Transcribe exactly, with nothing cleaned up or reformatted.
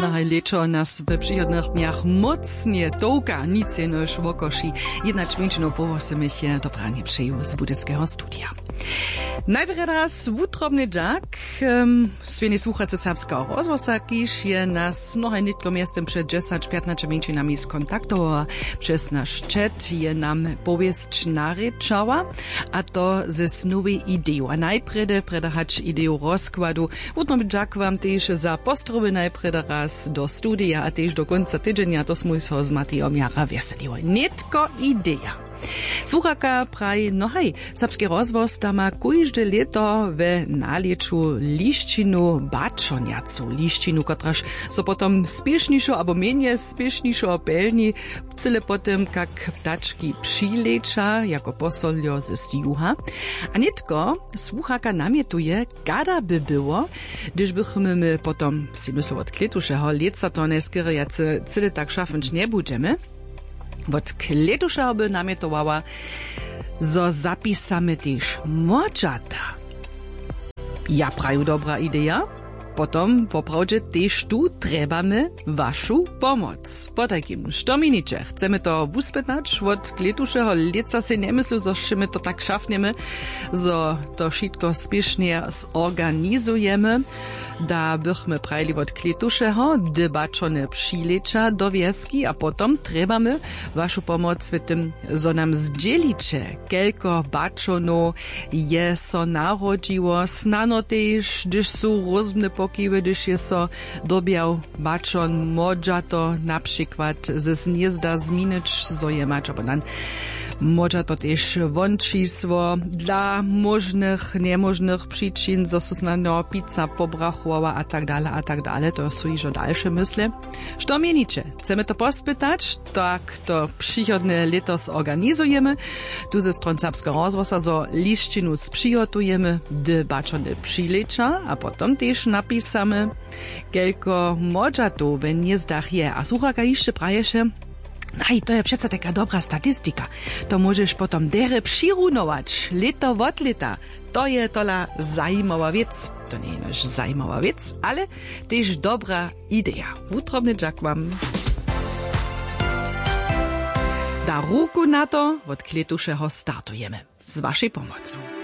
Nahaj lečo nas v przychodnych dniach mocnie dołka, nic jenoż w okoši. Jedna čminčino povosem ich dobranie przyjął z budyskiego studia. Najpierw raz wutrobny dżak, um, swienie słuchacze serbskiego rozwosa, kiż je nas nohaj nitko miastem przed dziesięć piętnaście minczynami skontaktował przez nasz chat, je nam powieść naryczała, a to ze snowej ideą. A najpierw predahać ideą rozkładu. Wutrobny dżak wam też za postroby najpierw raz do studia, a też do końca tydzienia, to smój so z Matejom Jara weseliło. Nitko idea. Słuchaka praj, no hej, serbski rozwoz da ma kujžde leto we nalieczu liščinu bačonjacu, liščinu, kotraž so potom spiešnišo, abo menje spiešnišo pelni, cyle potem kak ptački přileča, jako posoljo ze juha. A nitko, słuchaka namietuje, gada by było, gdyż bychmy my potom, si myslu od kletušeho leca to neskere, jace cyle tak szafenč nie budeme, Wot kletusza by namietowała, zo zapisamy też moczata. Ja praju dobra idea. Potom, poprawdzie, też tu trebamy waszu pomoc. Po takim, što minicie? Chcemy to wuspytać od kletuszego leca se nie myślu, zo my to tak szafniemy, zo to wszystko spiesznie zorganizujemy, da bychmy prajli od kletuszego debaczone przylecza do wieski, a potom trebamy waszu pomoc w tym, zo nam zdzielicie, kelko baczono je so narodziło, snano też, gdyż są rozumne pokiwy, gdyż je so dobiał baczon modżato na przykład ze zniezda zmienić, zo je mać, aber dann może to też wączystwo dla możnych, niemożnych przyczyn, zo su znano pizza pobrachowała, a tak dalej, a tak dalej. To są już dalsze myśli. Što mienicie? Chcemy to pospytać? Tak to przychodne leto zorganizujemy. Tu ze stron serbskiego rozwosa, zo liszczinu sprzygotujemy, debaczone przylecza, a potom też napisamy, kelko może to w niezdach je. A słuchaka jeszcze prajesze, Aj, to je přece taka dobra statistika. To możesz potom dere přirunować, leto od leta. To je tola zajímavá věc. To nie je zajímavá věc, ale też dobra idea. Wutrobny dżak wam da ruku na to, od kletušeho startujemy. Z waszej pomocą.